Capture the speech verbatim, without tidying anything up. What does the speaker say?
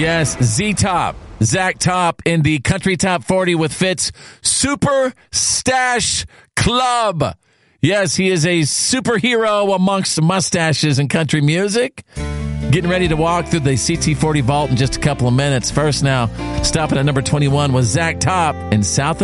Yes, Z-Top. Zach Top in the Country Top forty with Fitz Super Stash Club. Yes, he is a superhero amongst mustaches and country music. Getting ready to walk through the C T forty vault in just a couple of minutes. First now, stopping at number twenty-one was Zach Top in South